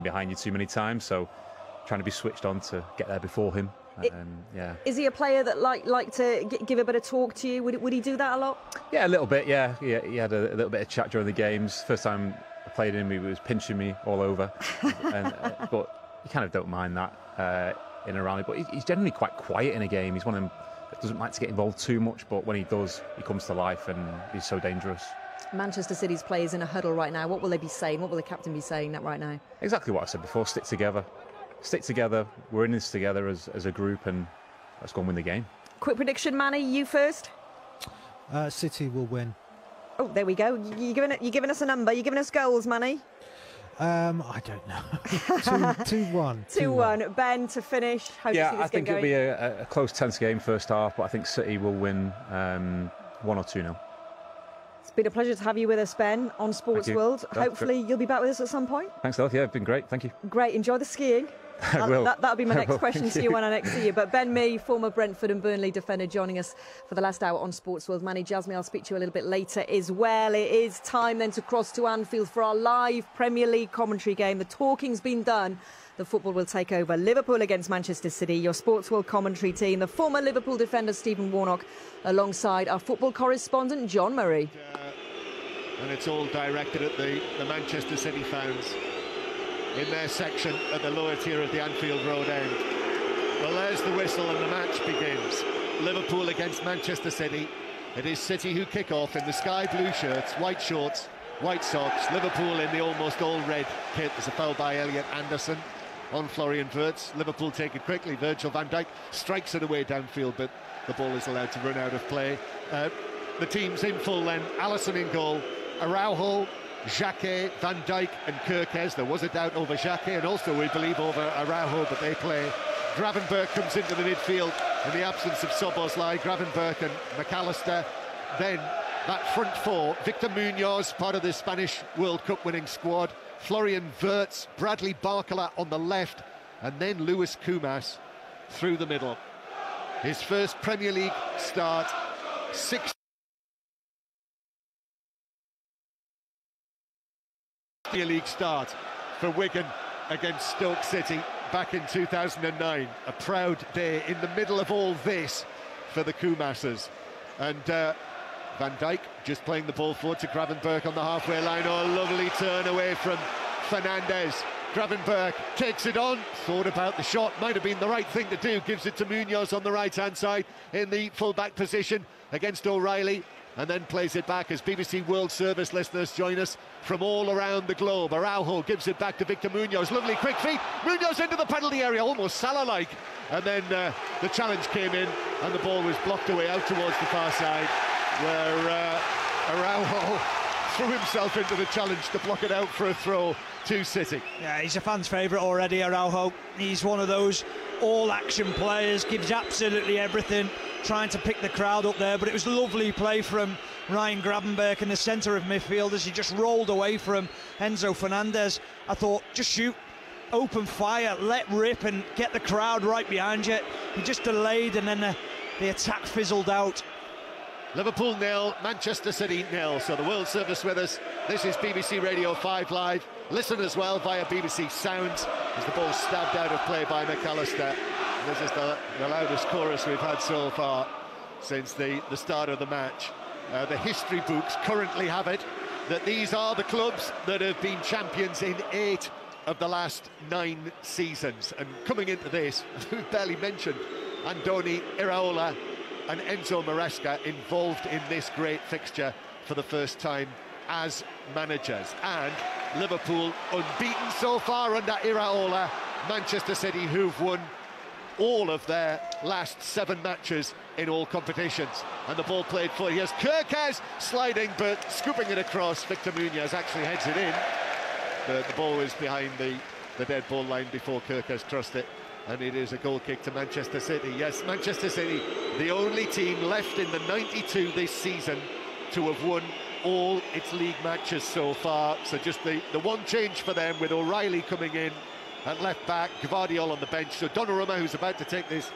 behind you too many times, so trying to be switched on to get there before him. Yeah. Is he a player that like to give a bit of talk to you? Would he do that a lot? Yeah, a little bit. Yeah, he had a little bit of chat during the games. First time I played him, he was pinching me all over, but you kind of don't mind that in and around it. But he's generally quite quiet in a game. He's one of them that doesn't like to get involved too much, but when he does, he comes to life and he's so dangerous. Manchester City's players in a huddle right now. What will they be saying? What will the captain be saying right now? Exactly what I said before. Stick together. Stick together. We're in this together as a group, and let's go and win the game. Quick prediction, Manny. You first. City will win. Oh, there we go. You're giving us a number. You're giving us goals, Manny. I don't know. 2-1. 2-1. Ben, to finish. Yeah, I think it'll be a close, tense game first half, but I think City will win 1 or 2-0. It's been a pleasure to have you with us, Ben, on Sports World. Hopefully you'll be back with us at some point. Thanks, Elf. Yeah, it's been great. Thank you. Great. Enjoy the skiing. I will. That'll be my next question to you when I next see you. But Ben Mee, former Brentford and Burnley defender, joining us for the last hour on Sports World. Manny Jasmine, I'll speak to you a little bit later as well. It is time then to cross to Anfield for our live Premier League commentary game. The talking's been done. The football will take over. Liverpool against Manchester City. Your Sports World commentary team, the former Liverpool defender Stephen Warnock, alongside our football correspondent John Murray. And it's all directed at the Manchester City fans in their section at the lower tier of the Anfield Road end. Well, there's the whistle and the match begins. Liverpool against Manchester City. It is City who kick off in the sky blue shirts, white shorts, white socks. Liverpool in the almost all red kit. There's a foul by Elliot Anderson on Florian Wirtz. Liverpool take it quickly. Virgil van Dijk strikes it away downfield, but the ball is allowed to run out of play. The team's in full then. Alisson in goal. Araujo, Xhaka, Van Dijk and Kerkez. There was a doubt over Xhaka and also we believe over Araujo, but they play. Gravenberch comes into the midfield in the absence of Szoboszlai. Gravenberch and McAllister. Then that front four, Victor Munoz, part of the Spanish World Cup winning squad, Florian Wirtz, Bradley Barcola on the left, and then Luis Kumas through the middle. His first Premier League start, 6 Premier League start for Wigan against Stoke City back in 2009. A proud day in the middle of all this for the Kumasers. And Van Dijk just playing the ball forward to Gravenberch on the halfway line. Oh, lovely turn away from Fernandes. Gravenberch takes it on, thought about the shot, might have been the right thing to do, gives it to Munoz on the right-hand side in the full-back position against O'Reilly, and then plays it back as BBC World Service listeners join us from all around the globe. Araujo gives it back to Victor Munoz, lovely quick feet, Munoz into the penalty area, almost Salah-like, and then the challenge came in and the ball was blocked away out towards the far side, where Araujo threw himself into the challenge to block it out for a throw to City. Yeah, he's a fan's favourite already, Araujo. He's one of those all-action players, gives absolutely everything, trying to pick the crowd up there, but it was lovely play from Ryan Gravenberch in the centre of midfield as he just rolled away from Enzo Fernandez. I thought, just shoot, open fire, let rip and get the crowd right behind you. He just delayed and then the attack fizzled out. Liverpool 0, Manchester City 0. So the World Service with us. This is BBC Radio 5 Live. Listen as well via BBC Sounds as the ball stabbed out of play by McAllister. This is the loudest chorus we've had so far since the start of the match. The history books currently have it that these are the clubs that have been champions in 8 of the last 9 seasons. And coming into this, we've barely mentioned Andoni Iraola and Enzo Maresca involved in this great fixture for the first time as managers. And Liverpool unbeaten so far under Iraola. Manchester City, who've won all of their last 7 matches in all competitions. And the ball played for, here's Kerkez sliding but scooping it across. Victor Munoz actually heads it in. The ball was behind the dead ball line before Kerkez crossed it. And it is a goal kick to Manchester City. Yes, Manchester City, the only team left in the 92 this season to have won all its league matches so far. So just the one change for them with O'Reilly coming in at left back, Gvardiol on the bench. So Donnarumma, who's about to take this,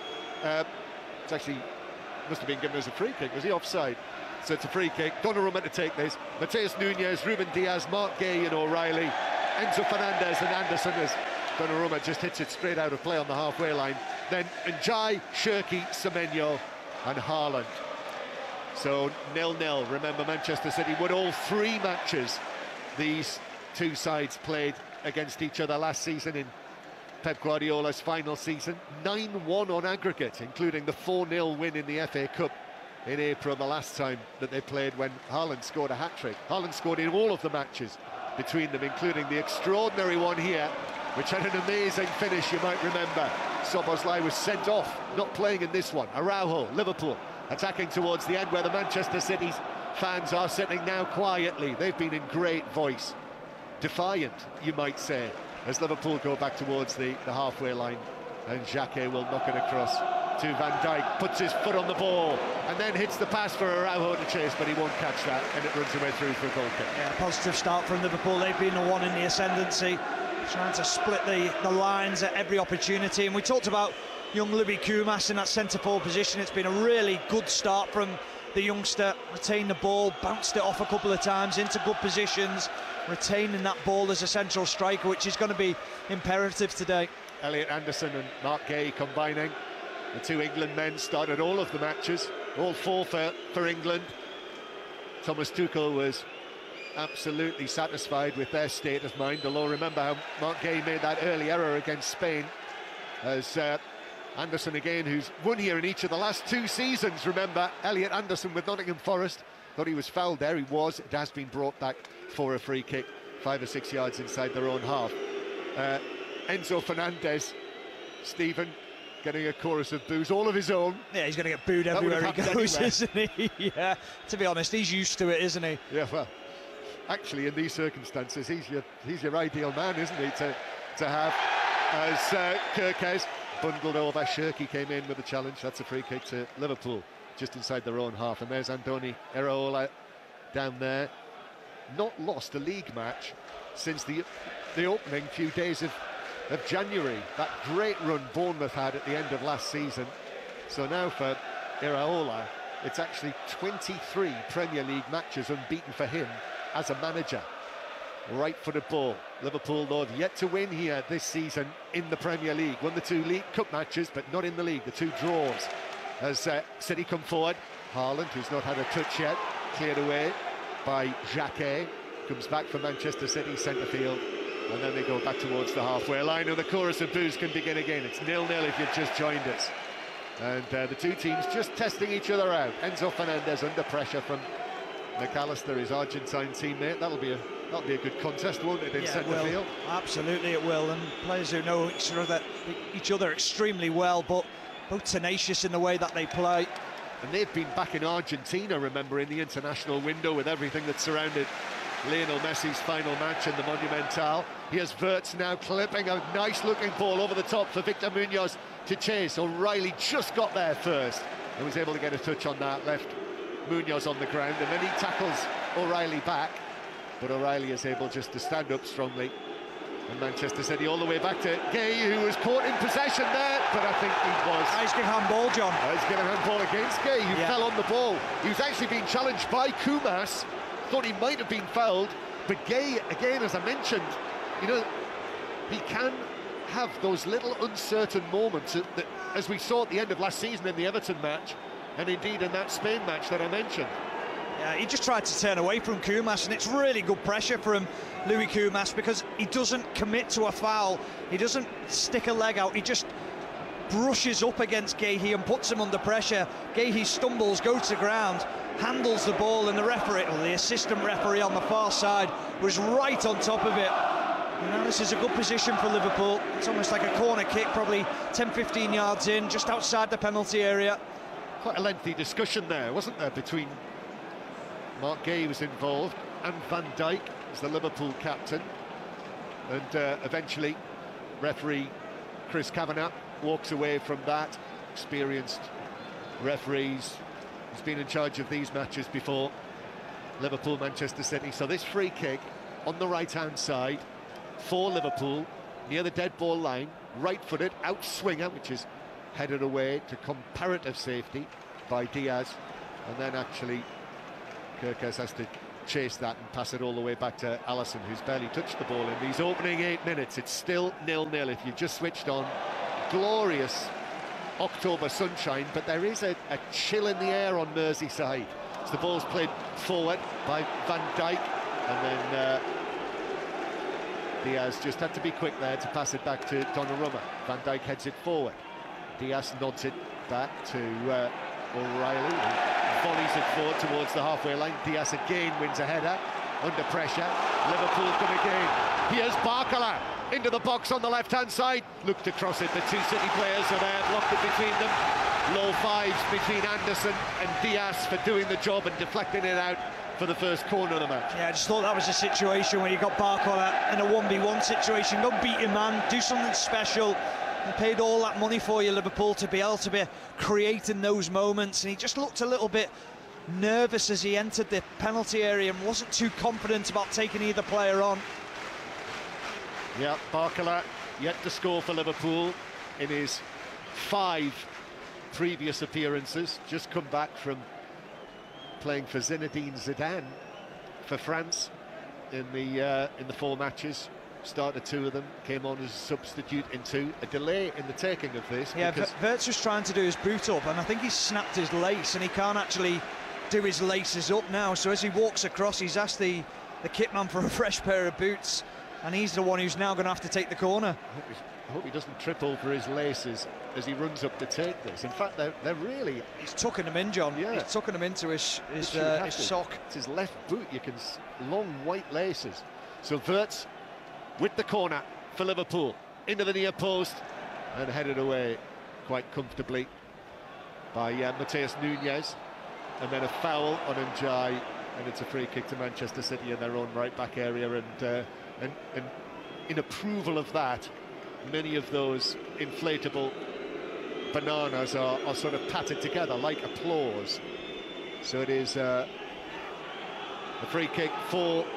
it's actually must have been given as a free kick. Was he offside? So it's a free kick. Donnarumma to take this. Mateus Nunes, Ruben Diaz, Mark Gay and O'Reilly. Enzo Fernandez, and Anderson as Donnarumma just hits it straight out of play on the halfway line. Then Ndiaye, Cherki, Semenyo and Haaland. So 0-0. Remember, Manchester City won all 3 matches these two sides played against each other last season in Pep Guardiola's final season. 9-1 on aggregate, including the 4-0 win in the FA Cup in April, the last time that they played, when Haaland scored a hat-trick. Haaland scored in all of the matches between them, including the extraordinary one here, which had an amazing finish, you might remember. Szoboszlai was sent off, not playing in this one. Araujo, Liverpool, attacking towards the end, where the Manchester City fans are sitting now quietly. They've been in great voice. Defiant, you might say, as Liverpool go back towards the halfway line. And Xhaka will knock it across to Van Dijk, puts his foot on the ball, and then hits the pass for Araujo to chase, but he won't catch that, and it runs away through for a goal kick. Yeah, positive start from Liverpool. They've been the one in the ascendancy, trying to split the lines at every opportunity. And we talked about young Louis Koumas in that centre-forward position. It's been a really good start from the youngster. Retained the ball, bounced it off a couple of times into good positions, retaining that ball as a central striker, which is going to be imperative today. Elliot Anderson and Mark Gay combining. The two England men started all of the matches, all 4 for England. Thomas Tuchel was absolutely satisfied with their state of mind, although remember how Mark Gay made that early error against Spain, as Anderson again, who's won here in each of the last 2 seasons. Remember, Elliot Anderson with Nottingham Forest, thought he was fouled there. He was. It has been brought back for a free kick 5 or 6 yards inside their own half. Enzo Fernandez, Stephen, getting a chorus of boos, all of his own. Yeah, he's going to get booed everywhere he goes, isn't he? Yeah, to be honest, he's used to it, isn't he? Yeah, well, actually, in these circumstances, he's your ideal man, isn't he, to have, as Kerkez bundled over. Cherki came in with a challenge. That's a free kick to Liverpool, just inside their own half. And there's Andoni Iraola down there. Not lost a league match since the opening few days of January. That great run Bournemouth had at the end of last season. So now for Iraola, it's actually 23 Premier League matches unbeaten for him as a manager. Right-footed ball. Liverpool, though, have yet to win here this season in the Premier League. Won the 2 League Cup matches, but not in the league. The 2 draws. As City come forward, Haaland, who's not had a touch yet, cleared away by Xhaka. Comes back from Manchester City centre field. And then they go back towards the halfway line, and the chorus of boos can begin again. It's 0-0 if you've just joined us. And the 2 teams just testing each other out. Enzo Fernandez under pressure from McAllister, his Argentine teammate. That'll be a good contest, won't it, in centre field? Absolutely it will, and players who know each other extremely well, but both tenacious in the way that they play. And they've been back in Argentina, remember, in the international window, with everything that surrounded Lionel Messi's final match in the Monumental. Here's Wirtz now clipping a nice-looking ball over the top for Victor Munoz to chase. O'Reilly just got there first and was able to get a touch on that, left Munoz on the ground, and then he tackles O'Reilly back, but O'Reilly is able just to stand up strongly. And Manchester City all the way back to Gay, who was caught in possession there, but I think he was... He's given handball, John. He's given handball against Gay, who fell on the ball. He was actually being challenged by Koumas. Thought he might have been fouled, but Gay, again, as I mentioned, you know, he can have those little uncertain moments that, as we saw at the end of last season in the Everton match, and indeed in that Spain match that I mentioned. Yeah, he just tried to turn away from Koumas, and it's really good pressure from Louis Koumas, because he doesn't commit to a foul, he doesn't stick a leg out, he just brushes up against Guéhi and puts him under pressure. Guéhi stumbles, goes to ground, handles the ball, and the referee, or the assistant referee on the far side, was right on top of it. You know, this is a good position for Liverpool. It's almost like a corner kick, probably 10-15 yards in, just outside the penalty area. Quite a lengthy discussion there, wasn't there, between Mark Gay was involved and Van Dijk as the Liverpool captain, and eventually referee Chris Kavanagh walks away from that. Experienced referees, he's been in charge of these matches before, Liverpool, Manchester City. So this free kick on the right-hand side for Liverpool, near the dead ball line, right-footed, out-swinger, which is headed away to comparative safety by Diaz, and then actually Kerkez has to chase that and pass it all the way back to Alisson, who's barely touched the ball in these opening 8 minutes. It's still 0-0 if you've just switched on. Glorious October sunshine, but there is a chill in the air on Merseyside. As the ball's played forward by Van Dijk, and then Diaz just had to be quick there to pass it back to Donnarumma. Van Dijk heads it forward. Diaz nods it back to O'Reilly, and volleys it forward towards the halfway line. Diaz again wins a header under pressure. Liverpool come again. Here's Barcola into the box on the left-hand side. Looked across it. The two City players are there, blocked it between them. Low fives between Anderson and Diaz for doing the job and deflecting it out for the first corner of the match. Yeah, I just thought that was a situation where you got Barcola in a 1v1 situation. Go beat your man, do something special. And paid all that money for you, Liverpool, to be able to be creating those moments, and he just looked a little bit nervous as he entered the penalty area and wasn't too confident about taking either player on. Yeah, Barcola yet to score for Liverpool in his 5 previous appearances. Just come back from playing for Zinedine Zidane for France in the 4 matches. Started 2 of them, came on as a substitute in 2. A delay in the taking of this. Yeah, Wirtz was trying to do his boot up, and I think he's snapped his lace, and he can't actually do his laces up now. So as he walks across, he's asked the kit man for a fresh pair of boots, and he's the one who's now going to have to take the corner. I hope he doesn't trip over his laces as he runs up to take this. In fact, they're really... He's tucking them in, John. Yeah. He's tucking them into his sock. It's his left boot. You can long white laces. So Wirtz with the corner for Liverpool, into the near post and headed away quite comfortably by Mateus Nunes, and then a foul on Ndiaye, and it's a free kick to Manchester City in their own right back area, and in approval of that, many of those inflatable bananas are sort of patted together like applause. So it is a free kick for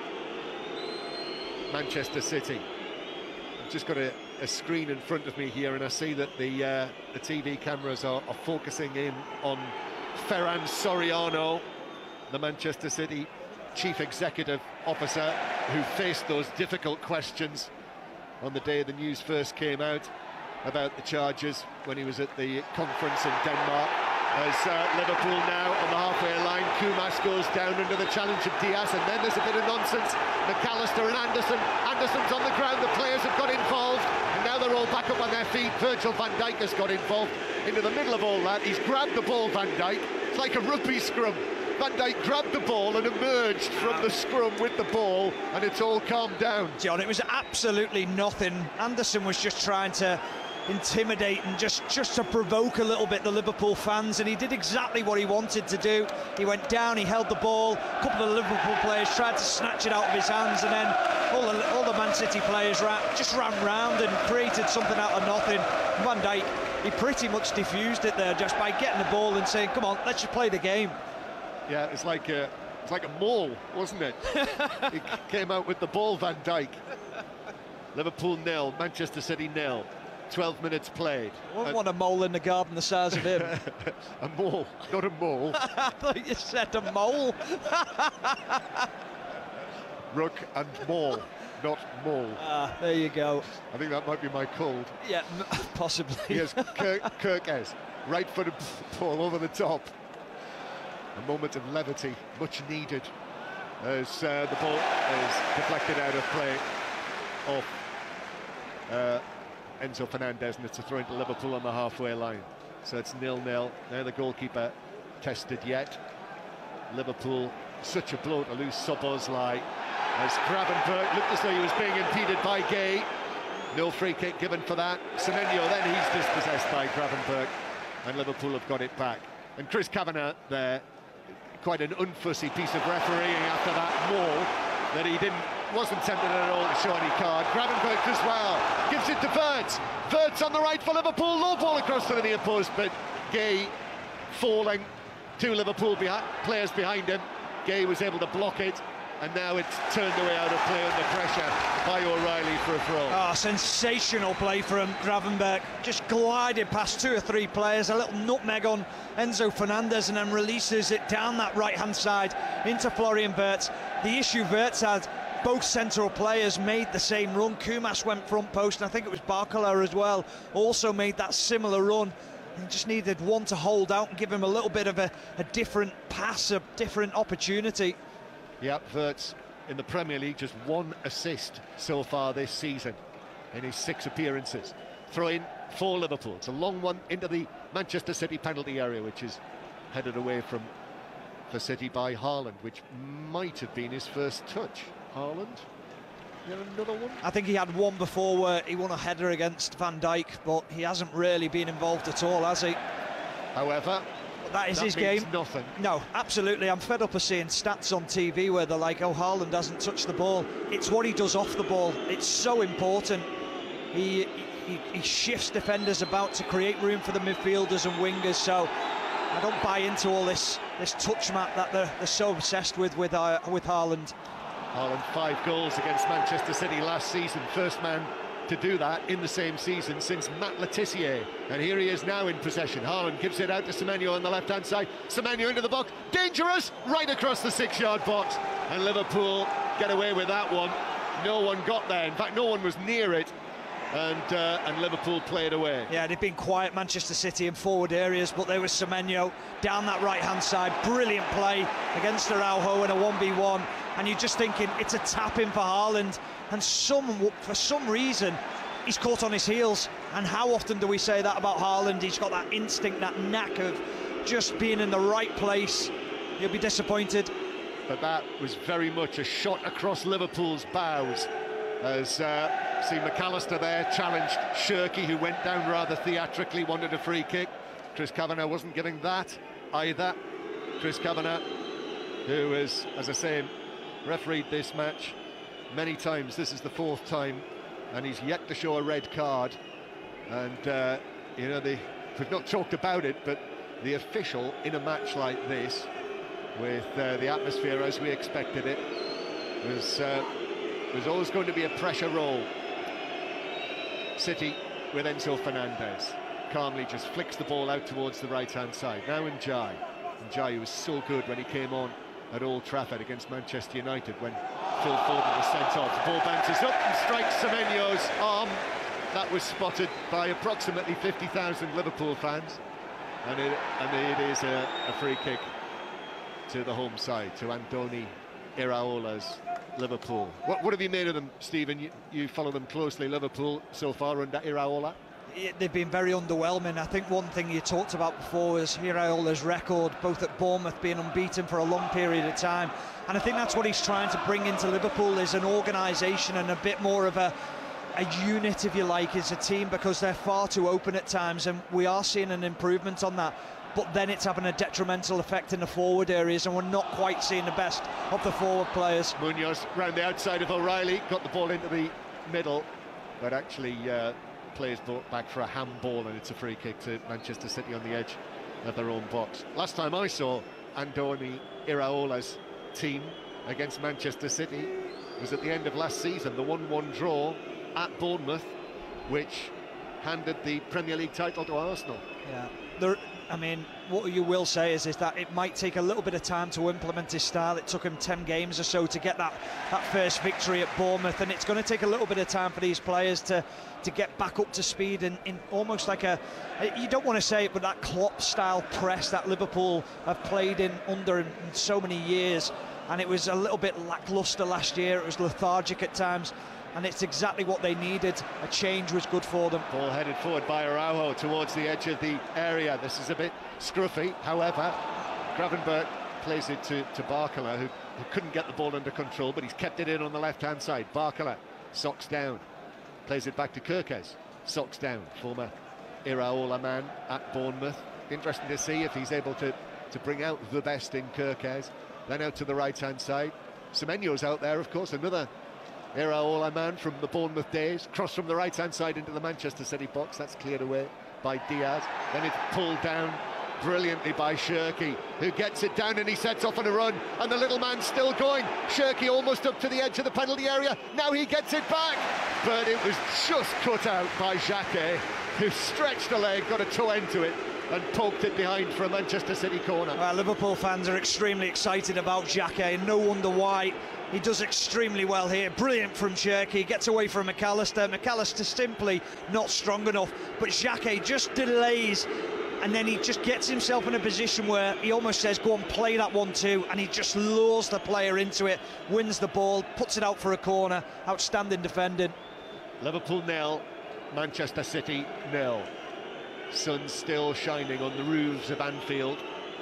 Manchester City. I've just got a screen in front of me here, and I see that the TV cameras are focusing in on Ferran Soriano, the Manchester City Chief Executive Officer, who faced those difficult questions on the day the news first came out about the charges when he was at the conference in Denmark. As Liverpool now on the halfway line, Kumas goes down under the challenge of Diaz, and then there's a bit of nonsense. McAllister and Anderson's on the ground, the players have got involved, and now they're all back up on their feet. Virgil van Dijk has got involved into the middle of all that. He's grabbed the ball, Van Dijk. It's like a rugby scrum. Van Dijk grabbed the ball and emerged from the scrum with the ball, and it's all calmed down. John, it was absolutely nothing. Anderson was just trying to intimidate and just to provoke a little bit the Liverpool fans, and he did exactly what he wanted to do. He went down, he held the ball, a couple of Liverpool players tried to snatch it out of his hands, and then all the Man City players just ran round and created something out of nothing. Van Dijk, he pretty much diffused it there just by getting the ball and saying, come on, let's just play the game. Yeah, it's like a maul, wasn't it? He came out with the ball, Van Dijk. Liverpool 0, Manchester City 0. 12 minutes played. I wouldn't want a mole in the garden the size of him. A mole, not a mole. I thought you said a mole. Rook and mole, not mole. There you go. I think that might be my cold. Yeah, possibly. Here's Kirkes, right-footed ball over the top. A moment of levity, much needed, as the ball is deflected out of play off Enzo Fernandez, and it's a throw into Liverpool on the halfway line. So it's 0-0. Now the goalkeeper tested yet. Liverpool, such a blow to lose Szoboszlai, as Gravenberch looked as though he was being impeded by Gay. No free kick given for that. Semenyo, then he's dispossessed by Gravenberch, and Liverpool have got it back. And Chris Kavanagh there, quite an unfussy piece of refereeing after that maul, that he wasn't tempted at all to show any card. Gravenberch as well, gives it to Wirtz. Wirtz on the right for Liverpool, low ball across to the near post, but Gay falling, 2 Liverpool players behind him. Gay was able to block it, and now it's turned away out of play under pressure by O'Reilly for a throw. Oh, sensational play from Gravenberch. Just glided past 2 or 3 players, a little nutmeg on Enzo Fernandez, and then releases it down that right-hand side into Florian Wirtz. The issue Wirtz had, both central players made the same run. Kumas went front post, and I think it was Barcola as well, also made that similar run. He just needed one to hold out and give him a little bit of a different pass, a different opportunity. Yep, Wirtz in the Premier League, just 1 assist so far this season in his 6 appearances. Throw in for Liverpool. It's a long one into the Manchester City penalty area, which is headed away for City by Haaland, which might have been his first touch. Haaland, you have another one? I think he had one before where he won a header against Van Dijk, but he hasn't really been involved at all, has he? However, that is his means game. Nothing. No, absolutely. I'm fed up of seeing stats on TV where they're like, oh, Haaland hasn't touched the ball. It's what he does off the ball. It's so important. He shifts defenders about to create room for the midfielders and wingers. So I don't buy into all this touch map that they're so obsessed with Haaland. Haaland 5 goals against Manchester City last season. First man to do that in the same season since Matt Le Tissier. And here he is now in possession. Haaland gives it out to Semenyo on the left-hand side. Semenyo into the box. Dangerous! Right across the 6-yard box. And Liverpool get away with that one. No one got there. In fact, no one was near it. And Liverpool played away. Yeah, they've been quiet, Manchester City, in forward areas, but there was Semenyo down that right-hand side. Brilliant play against Araujo in a 1v1. And you're just thinking it's a tap-in for Haaland. And for some reason, he's caught on his heels. And how often do we say that about Haaland? He's got that instinct, that knack of just being in the right place. He'll be disappointed. But that was very much a shot across Liverpool's bows. As see McAllister there challenged Shirky, who went down rather theatrically, wanted a free kick. Chris Kavanagh wasn't giving that either. Chris Kavanagh, who is, as I say, refereed this match many times. This is the 4th time, and he's yet to show a red card. And you know, we've not talked about it, but the official in a match like this, with the atmosphere as we expected it, was always going to be a pressure role. City with Enzo Fernandez calmly just flicks the ball out towards the right-hand side. Now Ndiaye. Ndiaye was so good when he came on at Old Trafford against Manchester United when Phil Foden was sent off. The ball bounces up and strikes Semenyo's arm. That was spotted by approximately 50,000 Liverpool fans. And it is a free kick to the home side, to Andoni Iraola's Liverpool. What have you made of them, Stephen? You follow them closely, Liverpool, so far under Iraola? They've been very underwhelming. I think one thing you talked about before was Iraola's record, both at Bournemouth, being unbeaten for a long period of time. And I think that's what he's trying to bring into Liverpool, is an organisation and a bit more of a unit, if you like, as a team, because they're far too open at times, and we are seeing an improvement on that. But then it's having a detrimental effect in the forward areas, and we're not quite seeing the best of the forward players. Munoz round the outside of O'Reilly, got the ball into the middle, but actually plays back for a handball, and it's a free kick to Manchester City on the edge of their own box. Last time I saw Andoni Iraola's team against Manchester City was at the end of last season, the 1-1 draw at Bournemouth, which handed the Premier League title to Arsenal. Yeah, I mean, what you will say is that it might take a little bit of time to implement his style. It took him 10 games or so to get that first victory at Bournemouth, and it's going to take a little bit of time for these players to get back up to speed in almost like you don't want to say it, but that Klopp-style press that Liverpool have played in so many years. And it was a little bit lacklustre last year. It was lethargic at times, and it's exactly what they needed. A change was good for them. Ball headed forward by Araujo towards the edge of the area. This is a bit scruffy. However, Gravenberch plays it to Barcola, who couldn't get the ball under control, but he's kept it in on the left-hand side. Barcola, socks down, plays it back to Kerkez, socks down. Former Iraola man at Bournemouth. Interesting to see if he's able to bring out the best in Kerkez. Then out to the right-hand side. Semenyo's out there, of course, another Iraola man from the Bournemouth days. Cross from the right-hand side into the Manchester City box. That's cleared away by Diaz. Then it's pulled down brilliantly by Shirky, who gets it down and he sets off on a run, and the little man's still going. Shirky almost up to the edge of the penalty area. Now he gets it back, but it was just cut out by Jacquet, who stretched a leg, got a toe end to it, and poked it behind for a Manchester City corner. Well, Liverpool fans are extremely excited about Jacquet, and no wonder why. He does extremely well here. Brilliant from Shirky, gets away from McAllister. McAllister simply not strong enough, but Jacquet just delays, and then he just gets himself in a position where he almost says, go on, play that 1-2, and he just lures the player into it, wins the ball, puts it out for a corner. Outstanding defending. Liverpool 0, Manchester City 0. Sun still shining on the roofs of Anfield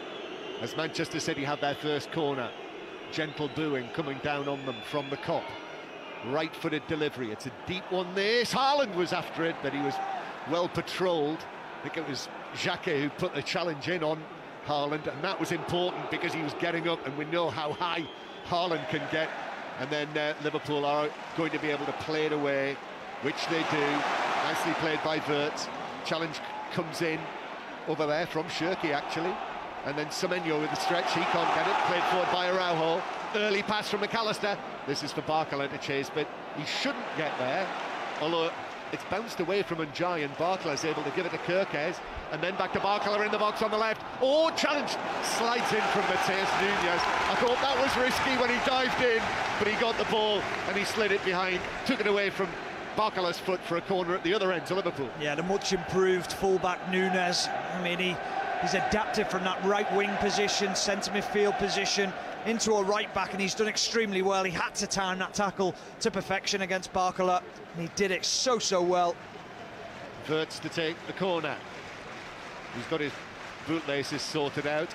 as Manchester City have their first corner. Gentle booing coming down on them from the Kop. Right-footed delivery. It's a deep one this. Haaland was after it, but he was well patrolled. I think it was Jacquet who put the challenge in on Haaland, and that was important because he was getting up, and we know how high Haaland can get. And then Liverpool are going to be able to play it away, which they do. Nicely played by Wirtz. Challenge comes in over there from Shirky, actually. And then Semenyo with the stretch, he can't get it, played forward by Araujo. Early pass from McAllister. This is for Barcola to chase, but he shouldn't get there. Although it's bounced away from Ndiaye, and Barcola is able to give it to Kerkez. And then back to Barcola in the box on the left. Oh, challenge slides in from Matheus Nunes. I thought that was risky when he dived in, but he got the ball and he slid it behind, took it away from Barcola's foot for a corner at the other end to Liverpool. Yeah, the much improved fullback Nunes. I mean, he's adapted from that right wing position, centre midfield position, into a right back, and he's done extremely well. He had to time that tackle to perfection against Barcola, and he did it so well. Wirtz to take the corner. He's got his bootlaces sorted out.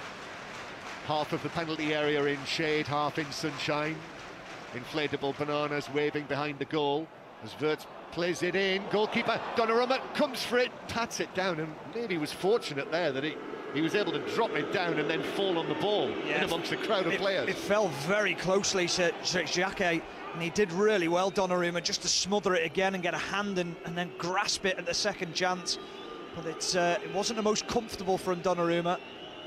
Half of the penalty area in shade, half in sunshine. Inflatable bananas waving behind the goal as Wirtz plays it in. Goalkeeper Donnarumma comes for it, pats it down, and maybe was fortunate there that he was able to drop it down and then fall on the ball in amongst a crowd of players. It fell very closely to Jacquet, and he did really well, Donnarumma, just to smother it again and get a hand and then grasp it at the second chance. But it wasn't the most comfortable from Donnarumma.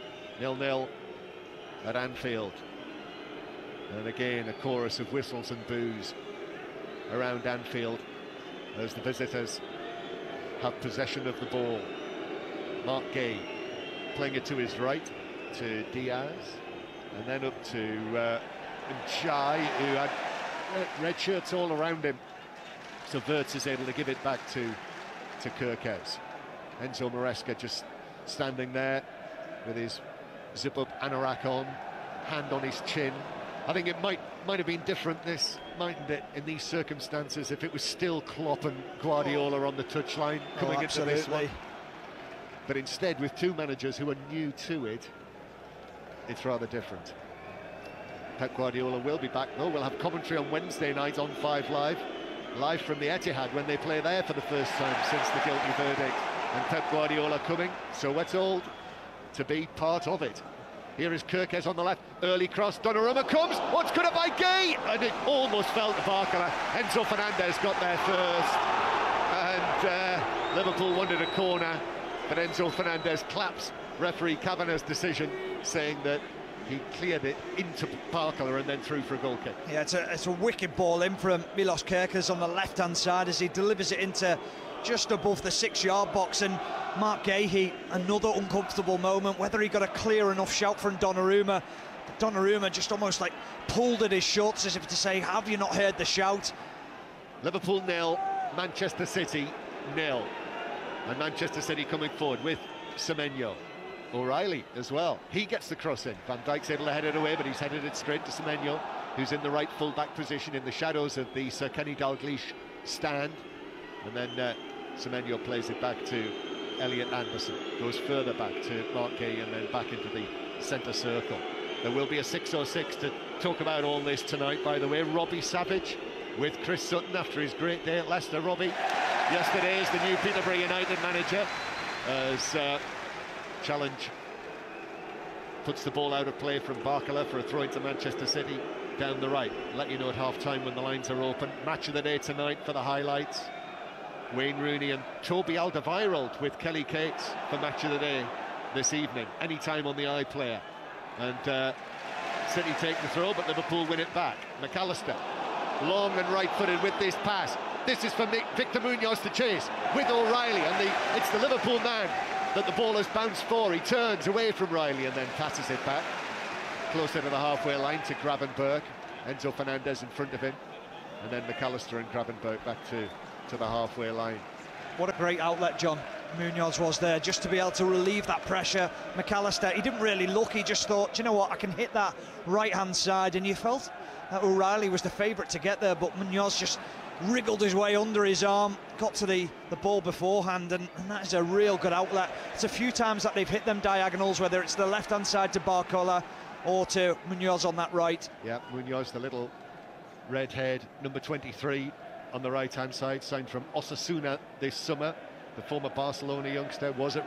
0-0 at Anfield. And again, a chorus of whistles and boos around Anfield as the visitors have possession of the ball. Marc Guéhi playing it to his right to Diaz, and then up to Ndiaye, who had red shirts all around him. So Wirtz is able to give it back to Kerkez. Enzo Maresca just standing there with his zip-up anorak on, hand on his chin. I think it might have been different, this, mightn't it, in these circumstances, if it was still Klopp and Guardiola on the touchline coming into this one. But instead, with two managers who are new to it, it's rather different. Pep Guardiola will be back, though. We'll have commentary on Wednesday night on 5 Live, live from the Etihad when they play there for the first time since the guilty verdict. And Pep Guardiola coming, so we're told, to be part of it. Here is Kerkez on the left, early cross, Donnarumma comes, what's good by Guéhi, and it almost fell to Barcola. Enzo Fernandez got there first, and Liverpool wanted a corner, but Enzo Fernandez claps referee Kavanagh's decision, saying that he cleared it into Barcola and then through for a goal kick. Yeah, it's a wicked ball in from Milos Kerkez on the left-hand side as he delivers it into just above the 6-yard box, and Marc Guéhi, another uncomfortable moment, whether he got a clear enough shout from Donnarumma. But Donnarumma just almost like pulled at his shorts as if to say, have you not heard the shout? Liverpool 0, Manchester City 0. And Manchester City coming forward with Semenyo. O'Reilly as well, he gets the cross in. Van Dijk's able to head it away, but he's headed it straight to Semenyo, who's in the right full-back position in the shadows of the Sir Kenny Dalglish stand. And then Semenyo plays it back to Elliot Anderson, goes further back to Marc Guéhi, and then back into the centre circle. There will be a 606 to talk about all this tonight, by the way. Robbie Savage with Chris Sutton after his great day at Leicester. Robbie, yesterday is the new Peterborough United manager, as Challenge puts the ball out of play from Barcola for a throw into Manchester City down the right. Let you know at half-time when the lines are open. Match of the day tonight for the highlights. Wayne Rooney and Toby Alderweireld with Kelly Cates for match of the day. this evening. Any time on the eye player. And City take the throw, but Liverpool win it back. McAllister, long and right-footed with this pass. This is for Victor Munoz to chase with O'Reilly, and it's the Liverpool man that the ball has bounced for. He turns away from Riley and then passes it back closer to the halfway line to Gravenberch. Enzo Fernandez in front of him, and then McAllister and Gravenberch back to the halfway line. What a great outlet John Munoz was there, just to be able to relieve that pressure. McAllister, he didn't really look, he just thought, do you know what, I can hit that right-hand side, and you felt that O'Reilly was the favourite to get there, but Munoz just wriggled his way under his arm, got to the ball beforehand, and that is a real good outlet. It's a few times that they've hit them diagonals, whether it's the left-hand side to Barcola or to Munoz on that right. Yeah, Munoz, the little red-haired number 23 on the right-hand side, signed from Osasuna this summer. The former Barcelona youngster was at